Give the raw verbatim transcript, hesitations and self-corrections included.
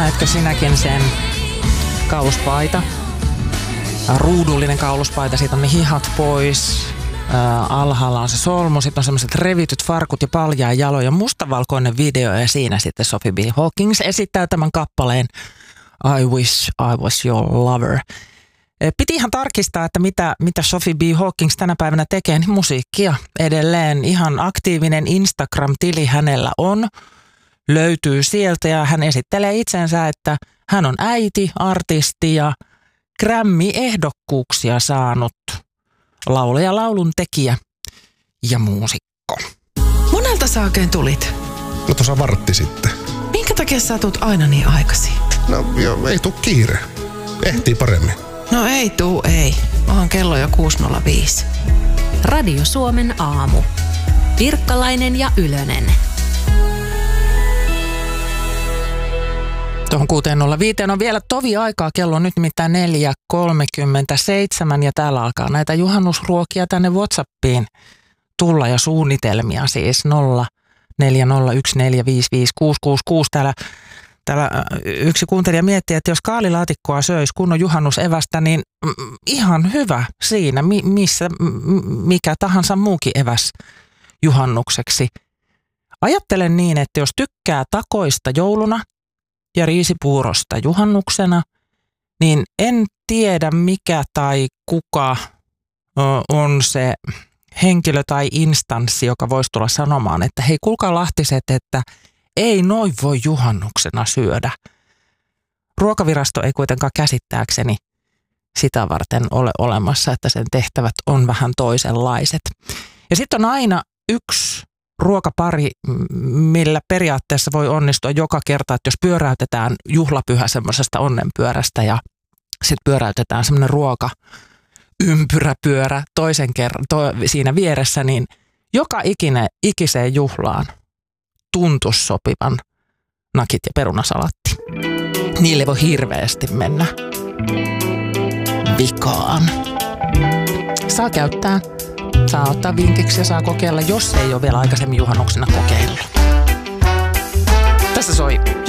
Näetkö sinäkin sen kauluspaita? Ruudullinen kauluspaita, siitä on ne hihat pois. Ää, alhaalla on se solmu, sitten on semmoiset revityt farkut ja paljaa jaloja. Mustavalkoinen video ja siinä sitten Sophie B. Hawkins esittää tämän kappaleen I Wish I Was Your Lover. Piti ihan tarkistaa, että mitä, mitä Sophie B. Hawkins tänä päivänä tekee, niin musiikkia edelleen. Ihan aktiivinen Instagram-tili hänellä on, löytyy sieltä ja hän esittelee itsensä, että hän on äiti, artisti ja Grammy-ehdokkuuksia saanut laulaja, laulun tekijä ja muusikko. Monelta sä oikein tulit? No tuossa vartti sitten. Minkä takia sä tulet aina niin aikaisin? No joo, ei tuu kiire. Ehtii paremmin. No ei tuu, ei. Onhan kello jo kuusi nolla viisi. Radio Suomen aamu. Pirkkalainen ja Ylönen. Tuohon kuusi nolla viisi on vielä tovi aikaa. Kello on nyt nimittäin neljä kolmekymmentäseitsemän ja täällä alkaa näitä juhannusruokia tänne WhatsAppiin tulla ja suunnitelmia siis nolla neljä nolla yksi neljä viisi viisi kuusi kuusi kuusi. Täällä, täällä yksi kuuntelija miettii, että jos kaalilaatikkoa söisi kunnon juhannusevästä, niin ihan hyvä siinä, missä mikä tahansa muukin eväs juhannukseksi. Ajattelen niin, että jos tykkää takoista jouluna ja riisipuurosta juhannuksena, niin en tiedä mikä tai kuka on se henkilö tai instanssi, joka voisi tulla sanomaan, että hei kuulkaa lahtiset, että ei noin voi juhannuksena syödä. Ruokavirasto ei kuitenkaan käsittääkseni sitä varten ole olemassa, että sen tehtävät on vähän toisenlaiset. Ja sitten on aina yksi ruokapari, millä periaatteessa voi onnistua joka kerta, että jos pyöräytetään juhlapyhä semmoisesta onnenpyörästä ja sitten pyöräytetään semmoinen ruoka ympyräpyörä toisen kerran to, siinä vieressä, niin joka ikine, ikiseen juhlaan tuntuisi sopivan nakit ja perunasalatti. Niille voi hirveästi mennä vikaan. Saa käyttää, saa ottaa vinkiksi ja saa kokeilla, jos ei ole vielä aikaisemmin juhannuksena kokeillut. Tässä soi